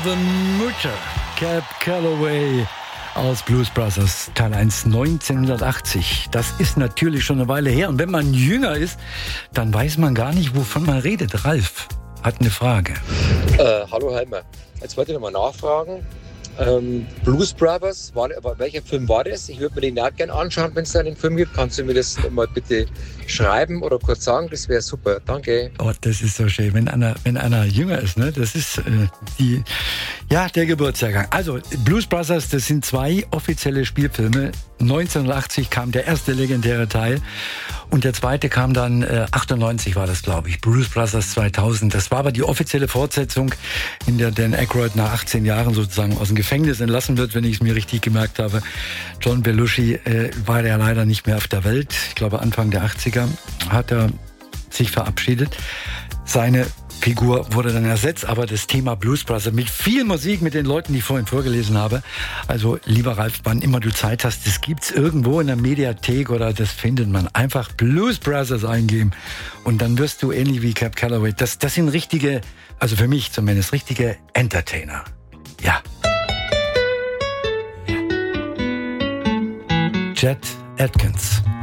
the Mutter, Cab Calloway aus Blues Brothers, Teil 1, 1980. Das ist natürlich schon eine Weile her. Und wenn man jünger ist, dann weiß man gar nicht, wovon man redet. Ralf hat eine Frage. Hallo Heimer, jetzt wollte ich nochmal nachfragen. Blues Brothers, welcher Film war das? Ich würde mir den auch gerne anschauen, wenn es da einen Film gibt. Kannst du mir das mal bitte schreiben oder kurz sagen? Das wäre super. Danke. Oh, das ist so schön, wenn einer jünger ist, ne? Das ist der Geburtsjahrgang. Also Blues Brothers, das sind 2 offizielle Spielfilme. 1980 kam der erste legendäre Teil und der zweite kam dann 98 war das, glaube ich. Blues Brothers 2000. Das war aber die offizielle Fortsetzung, in der Dan Aykroyd nach 18 Jahren sozusagen aus dem Gefängnis entlassen wird, wenn ich es mir richtig gemerkt habe. John Belushi war ja leider nicht mehr auf der Welt. Ich glaube Anfang der 80er hat er sich verabschiedet. Seine Figur wurde dann ersetzt, aber das Thema Blues Brothers mit viel Musik, mit den Leuten, die ich vorhin vorgelesen habe. Also, lieber Ralf, wann immer du Zeit hast, das gibt's irgendwo in der Mediathek oder das findet man. Einfach Blues Brothers eingeben und dann wirst du ähnlich wie Cab Calloway. Das sind richtige, also für mich zumindest, richtige Entertainer. Ja. Chet Atkins.